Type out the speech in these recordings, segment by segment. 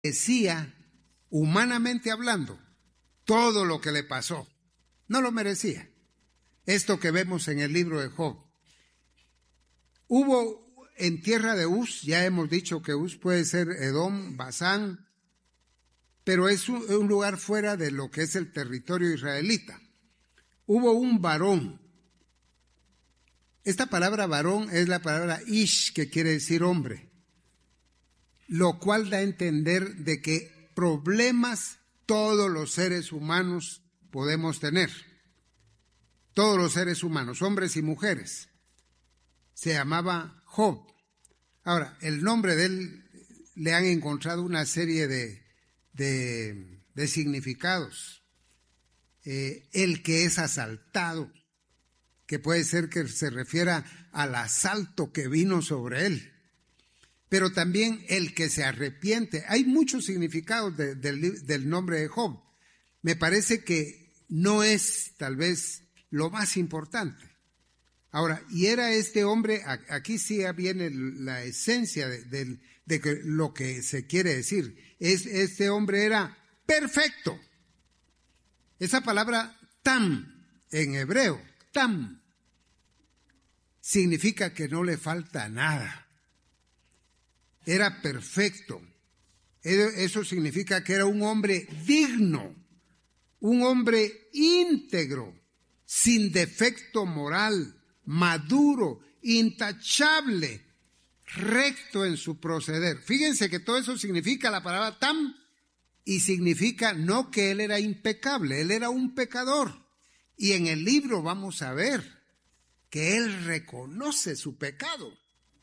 Decía, humanamente hablando, todo lo que le pasó. No lo merecía. Esto que vemos en el libro de Job. Hubo en tierra de Uz, ya hemos dicho que Uz puede ser Edom, Basán, pero es un lugar fuera de lo que es el territorio israelita. Hubo un varón. Esta palabra varón es la palabra ish, que quiere decir hombre, lo cual da a entender de que problemas todos los seres humanos podemos tener. Todos los seres humanos, hombres y mujeres. Se llamaba Job. Ahora, el nombre de él le han encontrado una serie de significados. El que es asaltado, que puede ser que se refiera al asalto que vino sobre él. Pero también el que se arrepiente. Hay muchos significados del nombre de Job. Me parece que no es tal vez lo más importante. Ahora, y era este hombre, aquí sí viene la esencia de lo que se quiere decir. Este hombre era perfecto. Esa palabra tam en hebreo, tam, significa que no le falta nada. Era perfecto. Eso significa que era un hombre digno, un hombre íntegro, sin defecto moral, maduro, intachable, recto en su proceder. Fíjense que todo eso significa la palabra tam, y significa no que él era impecable, él era un pecador. Y en el libro vamos a ver que él reconoce su pecado.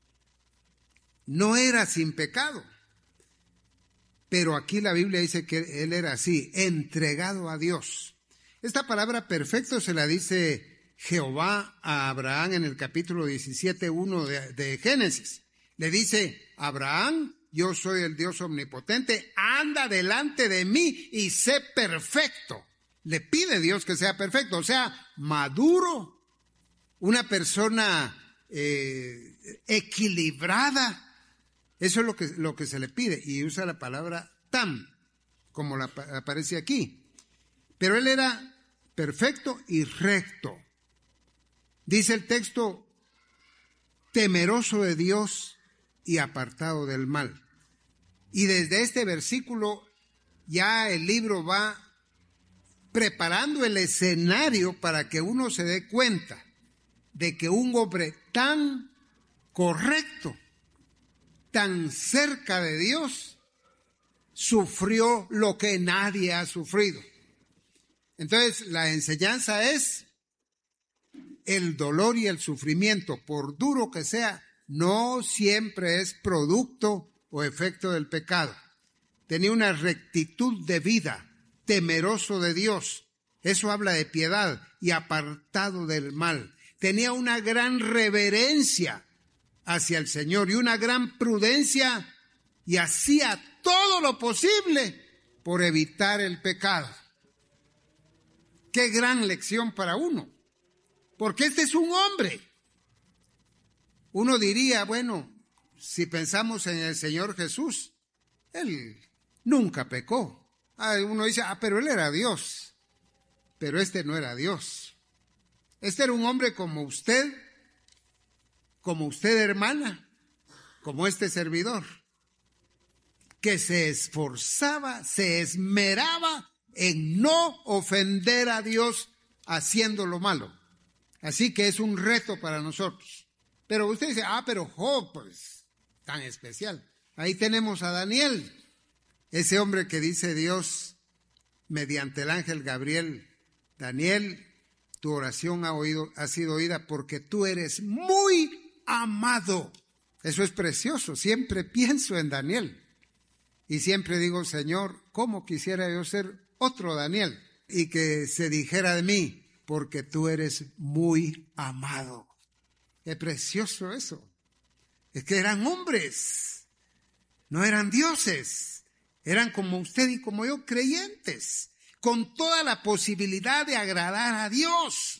No era sin pecado. Pero aquí la Biblia dice que él era así, entregado a Dios. Esta palabra perfecto se la dice Jehová a Abraham en el capítulo 17:1 de Génesis. Le dice, Abraham, yo soy el Dios omnipotente, anda delante de mí y sé perfecto. Le pide Dios que sea perfecto, o sea, maduro, una persona equilibrada. Eso es lo que se le pide, y usa la palabra tam, como aparece aquí. Pero él era perfecto y recto. Dice el texto, temeroso de Dios y apartado del mal. Y desde este versículo ya el libro va preparando el escenario para que uno se dé cuenta de que un hombre tan correcto, tan cerca de Dios, sufrió lo que nadie ha sufrido. Entonces, la enseñanza es el dolor y el sufrimiento, por duro que sea, no siempre es producto o efecto del pecado. Tenía una rectitud de vida, temeroso de Dios. Eso habla de piedad y apartado del mal. Tenía una gran reverencia hacia el Señor y una gran prudencia, y hacía todo lo posible por evitar el pecado. Qué gran lección para uno, porque este es un hombre. Uno diría, bueno, si pensamos en el Señor Jesús, Él nunca pecó. Uno dice, pero Él era Dios, pero este no era Dios. Este era un hombre como usted hermana, como este servidor, que se esforzaba, se esmeraba en no ofender a Dios haciendo lo malo. Así que es un reto para nosotros. Pero usted dice, pero Job, pues, tan especial. Ahí tenemos a Daniel, ese hombre que dice Dios mediante el ángel Gabriel, Daniel, tu oración ha sido oída porque tú eres muy amado. Eso es precioso. Siempre pienso en Daniel y siempre digo, Señor, ¿cómo quisiera yo ser otro Daniel? Y que se dijera de mí, porque tú eres muy amado. Es precioso eso. Es que eran hombres, no eran dioses. Eran como usted y como yo, creyentes, con toda la posibilidad de agradar a Dios.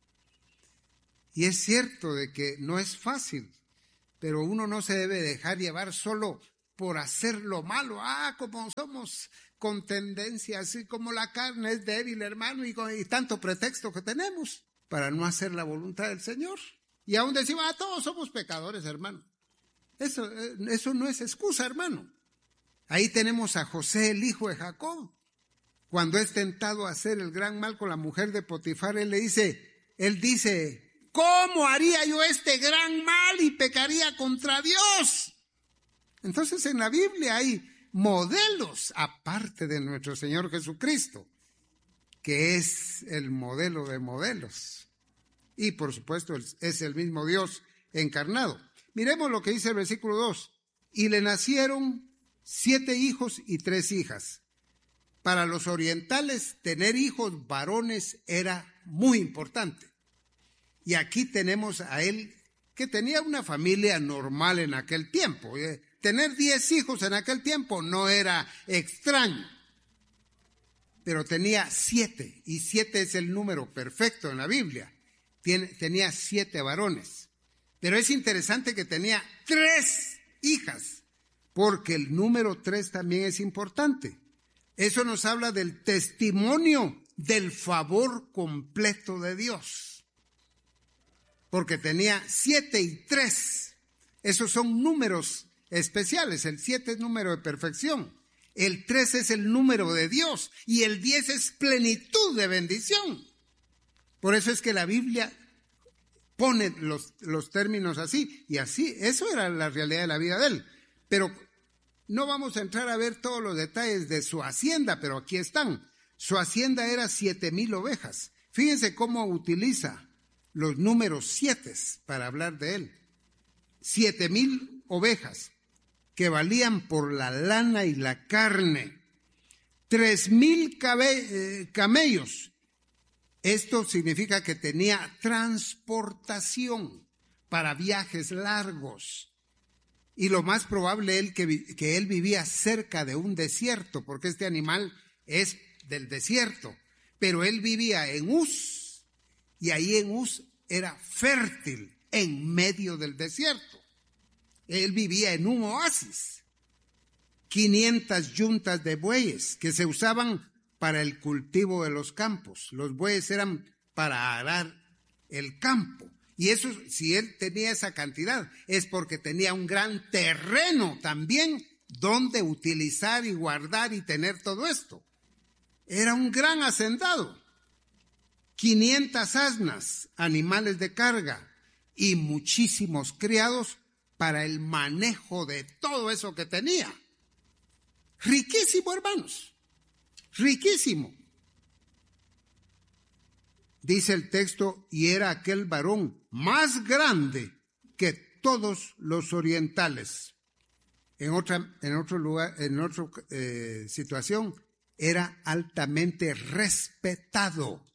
Y es cierto de que no es fácil, pero uno no se debe dejar llevar solo por hacer lo malo. Como somos con tendencia, así como la carne es débil, hermano, y tanto pretexto que tenemos para no hacer la voluntad del Señor. Y aún decimos, todos somos pecadores, hermano. Eso no es excusa, hermano. Ahí tenemos a José, el hijo de Jacob. Cuando es tentado a hacer el gran mal con la mujer de Potifar, él dice, ¿cómo haría yo este gran mal y pecaría contra Dios? Entonces en la Biblia hay modelos aparte de nuestro Señor Jesucristo, que es el modelo de modelos. Y por supuesto es el mismo Dios encarnado. Miremos lo que dice el versículo 2. Y le nacieron 7 hijos y 3 hijas. Para los orientales, tener hijos varones era muy importante. Y aquí tenemos a él, que tenía una familia normal en aquel tiempo. Tener 10 hijos en aquel tiempo no era extraño. Pero tenía 7, y 7 es el número perfecto en la Biblia. Tenía 7 varones. Pero es interesante que tenía 3 hijas, porque el número 3 también es importante. Eso nos habla del testimonio del favor completo de Dios. Porque tenía 7 y 3. Esos son números especiales. El 7 es número de perfección. El 3 es el número de Dios. Y el 10 es plenitud de bendición. Por eso es que la Biblia pone los términos así. Y así, eso era la realidad de la vida de él. Pero no vamos a entrar a ver todos los detalles de su hacienda, pero aquí están. Su hacienda era 7,000 ovejas. Fíjense cómo utiliza los números 7 para hablar de él. 7,000 ovejas que valían por la lana y la carne. 3,000 camellos. Esto significa que tenía transportación para viajes largos. Y lo más probable es que él vivía cerca de un desierto, porque este animal es del desierto. Pero él vivía en Uz, y ahí en Uz era fértil, en medio del desierto. Él vivía en un oasis. 500 yuntas de bueyes que se usaban para el cultivo de los campos. Los bueyes eran para arar el campo. Y eso, si él tenía esa cantidad, es porque tenía un gran terreno también donde utilizar y guardar y tener todo esto. Era un gran hacendado. 500 asnas, animales de carga, y muchísimos criados para el manejo de todo eso que tenía. Riquísimo, hermanos, riquísimo. Dice el texto, y era aquel varón más grande que todos los orientales. En otra situación, era altamente respetado.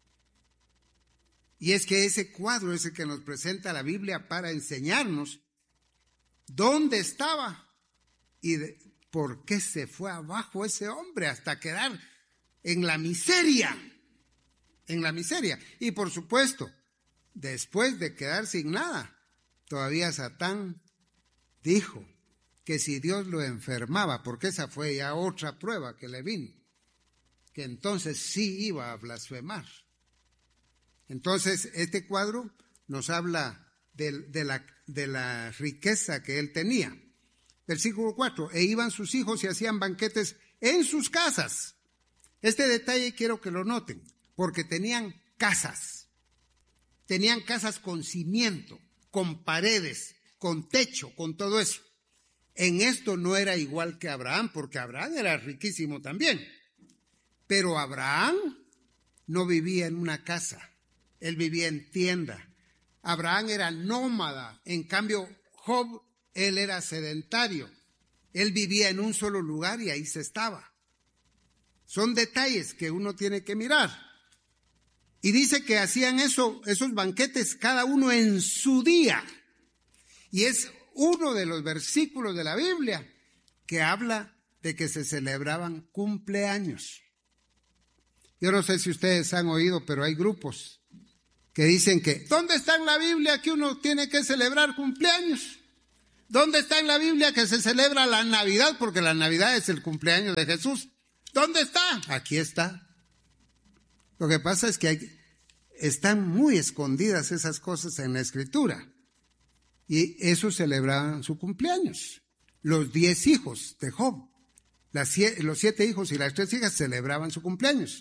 Y es que ese cuadro es el que nos presenta la Biblia para enseñarnos dónde estaba y por qué se fue abajo ese hombre hasta quedar en la miseria. En la miseria. Y por supuesto, después de quedar sin nada, todavía Satán dijo que si Dios lo enfermaba, porque esa fue ya otra prueba que le vino, que entonces sí iba a blasfemar. Entonces, este cuadro nos habla de la riqueza que él tenía. Versículo 4, e iban sus hijos y hacían banquetes en sus casas. Este detalle quiero que lo noten, porque tenían casas con cimiento, con paredes, con techo, con todo eso. En esto no era igual que Abraham, porque Abraham era riquísimo también. Pero Abraham no vivía en una casa, él vivía en tienda. Abraham era nómada, en cambio Job, él era sedentario. Él vivía en un solo lugar y ahí se estaba. Son detalles que uno tiene que mirar. Y dice que hacían esos banquetes cada uno en su día. Y es uno de los versículos de la Biblia que habla de que se celebraban cumpleaños. Yo no sé si ustedes han oído, pero hay grupos que dicen que ¿dónde está en la Biblia que uno tiene que celebrar cumpleaños? ¿Dónde está en la Biblia que se celebra la Navidad? Porque la Navidad es el cumpleaños de Jesús. ¿Dónde está? Aquí está. Lo que pasa es que están muy escondidas esas cosas en la Escritura. Y eso celebraban su cumpleaños. Los 10 hijos de Job, los 7 hijos y las 3 hijas celebraban su cumpleaños.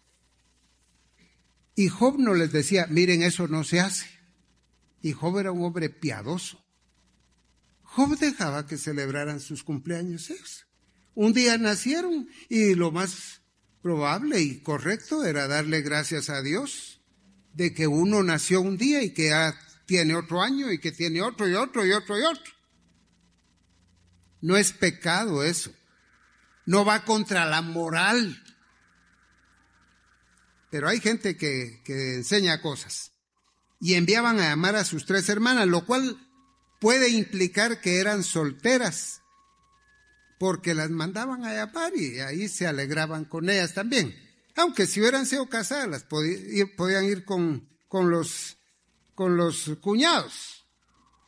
Y Job no les decía, miren, eso no se hace. Y Job era un hombre piadoso. Job dejaba que celebraran sus cumpleaños. Un día nacieron y lo más probable y correcto era darle gracias a Dios de que uno nació un día y que ya tiene otro año y que tiene otro y otro y otro y otro. No es pecado eso. No va contra la moral. Pero hay gente que enseña cosas. Y enviaban a llamar a sus 3 hermanas, lo cual puede implicar que eran solteras, porque las mandaban a llamar y ahí se alegraban con ellas también. Aunque si hubieran sido casadas, podían ir con los cuñados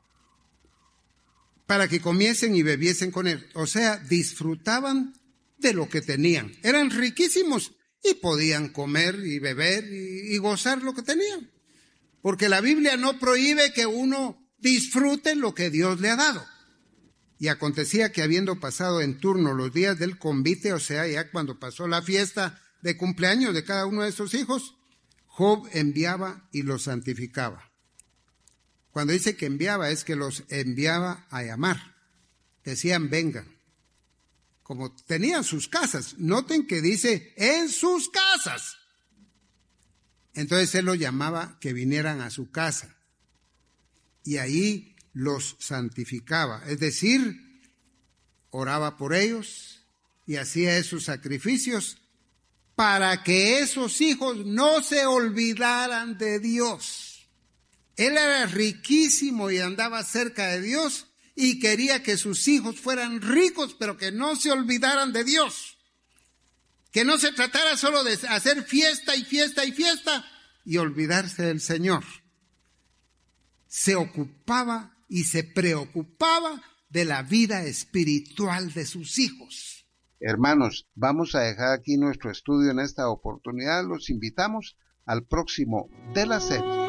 para que comiesen y bebiesen con él. O sea, disfrutaban de lo que tenían. Eran riquísimos y podían comer y beber y gozar lo que tenían. Porque la Biblia no prohíbe que uno disfrute lo que Dios le ha dado. Y acontecía que habiendo pasado en turno los días del convite, o sea, ya cuando pasó la fiesta de cumpleaños de cada uno de sus hijos, Job enviaba y los santificaba. Cuando dice que enviaba, es que los enviaba a llamar. Decían, vengan. Como tenían sus casas. Noten que dice, en sus casas. Entonces él los llamaba que vinieran a su casa. Y ahí los santificaba. Es decir, oraba por ellos y hacía esos sacrificios para que esos hijos no se olvidaran de Dios. Él era riquísimo y andaba cerca de Dios y quería que sus hijos fueran ricos, pero que no se olvidaran de Dios. Que no se tratara solo de hacer fiesta y fiesta y fiesta y olvidarse del Señor. Se ocupaba y se preocupaba de la vida espiritual de sus hijos. Hermanos, vamos a dejar aquí nuestro estudio en esta oportunidad. Los invitamos al próximo de la serie.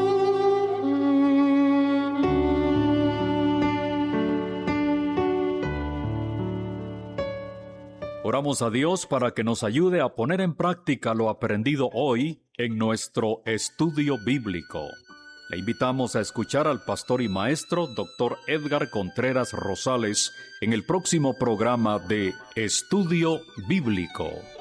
Oramos a Dios para que nos ayude a poner en práctica lo aprendido hoy en nuestro estudio bíblico. Le invitamos a escuchar al pastor y maestro Dr. Edgar Contreras Rosales en el próximo programa de Estudio Bíblico.